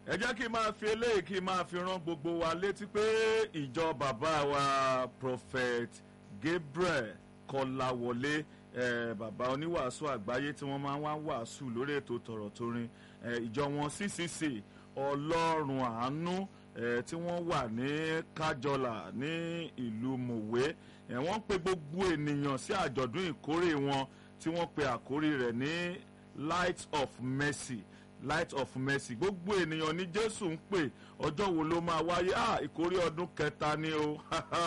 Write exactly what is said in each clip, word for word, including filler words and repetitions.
ẹ jẹ́ kí n máa fi eléyìí kí n máa fi rán gbogbo wa létí pé ìjọ bàbá wa Prophet Gabriel Kọ́láwọlé eh, bàbá oníwàásù àgbáyé tí wọ́n máa ń wá wàásù lórí ètò tọ̀rọ̀ torin eh, ìjọ wọn C C C Ọlọ́run àánú eh, tí wọ́n wà ní Kájọlà ní ìlú Mòwe eh, wọ́n pe gbogbo ènìyàn sí àjọ̀dún ìkórè wọn tí wọ́n pe àkórí rẹ̀ ní Light of Mercy Light of Mercy. Gbogbo ènìyàn ní Jésù ń pè ọjọ́ wo ló máa wáyé? Ah, ìkórè ọdún kẹta ni o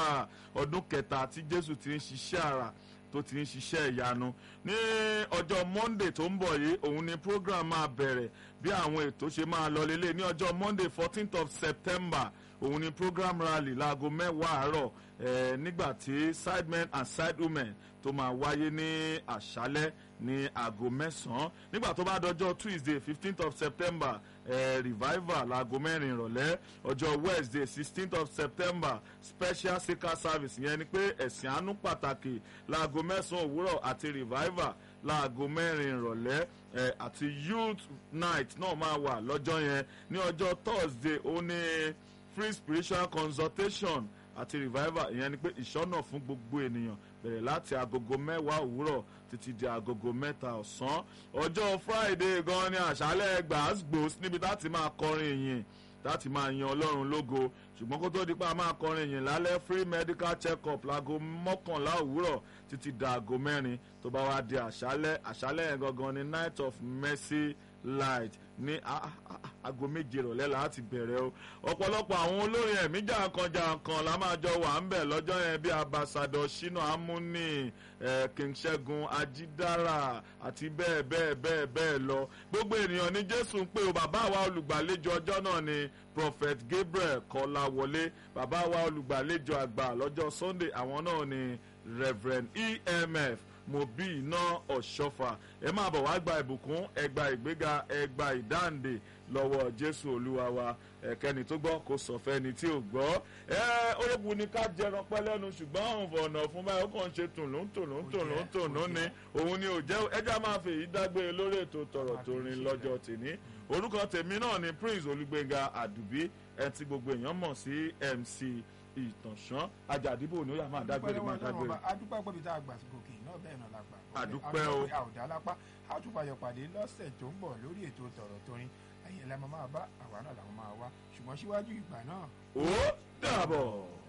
ọdún kẹta tí Jésù ti ń ṣiṣẹ́ àrà tó ti ń ṣiṣẹ́ ìyanu. Ní ọjọ́ Monday tó ń bọ̀ yìí òun ni program máa bẹ̀rẹ̀ bí àwọn ètò ṣe máa lọ lélẹ̀ ní ọjọ́ Monday fourteenth of September òun ni program rally láago mẹ́wàá àárọ̀ eh, nígbà tí sidemen and sidewomen tó máa wáyé ní àṣálẹ́ ní aago mẹ́sàn-án nígbà tó bá dọjọ́ Tuesday fifteenth of September eh, revival láago mẹ́rin ìrọ̀lẹ́ ọjọ́ Wednesday sixteenth of September special seeker service yẹn ni pé ẹ̀sìn àánú pàtàkì láago mẹ́sàn-án òwúrọ̀ àti revival láago mẹ́rin ìrọ̀lẹ́ eh, àti youth night náà máa wà lọ́jọ́ yẹn ní ọjọ́ Thursday ó ní free spiritual consultation àti revival ìyẹn ni pé ìṣọ́nà fún gbogbo ènìyàn bẹ̀rẹ̀ láti agogo mẹ́wàá òwúrọ̀ títí di agogo mẹ́ta ọ̀sán ọjọ́ Friday gan ni àṣálẹ́ gbàásgbòs níbi láti máa kọrin ìyìn láti máa yan Ọlọ́run lógo ṣùgbọ́n kó tó di pé a máa kọrin ìyìn lálẹ́ free medical check up láago mọ́kànlá òwúrọ̀ títí di aago mẹ́rin tó bá wá di àṣálẹ́ àṣálẹ́ yẹn gangan ni night of mercy light ní aago méje ìrọ̀lẹ́ láti bẹ̀rẹ̀ o ọ̀pọ̀lọpọ̀ àwọn olórin ẹ̀mí jàǹkànjàǹkàn la máa jọ wà ń bẹ̀ lọ́jọ́ yẹn bí ambassador Shina Amuni eh, King Ṣẹ́gun Ajídára àti bẹ́ẹ̀ bẹ́ẹ̀ bẹ́ẹ̀ bẹ́ẹ̀ lọ gbogbo ènìyàn ní Jésù ń pè o bàbá wa olùgbàlejò ọjọ́ náà ni Prophet Gabriel Kọ́láwọlé bàbá wa olùgbàlejò àgbà lọ́jọ́ Sunday àwọn náà ni Reverend E M F mo bí iná ọ̀ṣọ́fà ẹ máa bọ̀ wá gba ìbùkún ẹ gba ìgbéga ẹ gba ìdáǹdè lọ́wọ́ Jésù Olúwa wa ẹ̀kẹ́ni tó gbọ́ kó sọ fẹ́ni tí ò gbọ́ ẹ orókùn ni ká jẹran pẹ́ lẹ́nu ṣùgbọ́n àwọn ọ̀nà fún báyìí ó kàn ń ṣe tùnú tùnú tùnú tùnú ni òun ni ò jẹ́ ẹja máa fi èyí dágbére lórí ètò tọ̀rọ̀ torin lọ́jọ́ tèmi orúkọ tèmi náà ni Prince Olúgbénga Àdùbí ẹ tí gbogbo èèyàn mọ̀ sí M C Ìtànṣán Àjàdíbò ní ó yà máa dágbére máa dágbére. adúpẹ́ gbọ́dọ̀ tá a gbà gòkè náà bẹ́ẹ̀ náà la gbà. àdúpẹ́ o àwòdà lápá àtúpàyọ̀ pàdé lọ́sẹ̀ tó ń bọ̀ lórí ètò tọ̀rọ̀ torin ẹ̀yìn ẹ̀la máa bá àwa náà làwọn máa wá ṣùgbọ́n síwájú ìgbà náà. ó dàbọ̀.